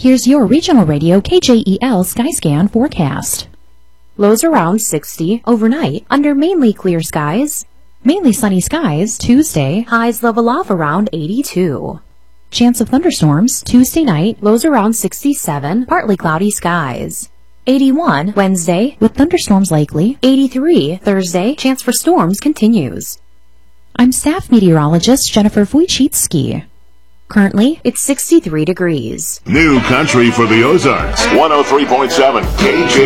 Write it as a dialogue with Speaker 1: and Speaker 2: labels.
Speaker 1: Here's your regional radio KJEL Skyscan forecast. Lows around 60 overnight under mainly clear skies. Mainly sunny skies Tuesday. Highs level off around 82. Chance of thunderstorms Tuesday night. Lows around 67. Partly cloudy skies. 81 Wednesday with thunderstorms likely. 83 Thursday. Chance for storms continues. I'm staff meteorologist Jennifer Wojcicki. Currently, it's 63 degrees.
Speaker 2: New country for the Ozarks. 103.7 KJ.